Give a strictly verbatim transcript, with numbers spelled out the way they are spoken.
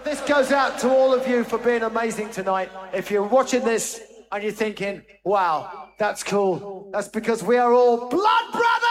This goes out to all of you for being amazing tonight. If you're watching this and you're thinking, wow, that's cool, that's because we are all blood brothers!